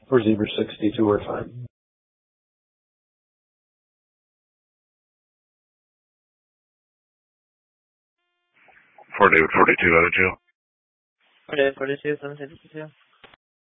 For Zebra 62, we're fine. For David 42 out of jail. For David 42, 762.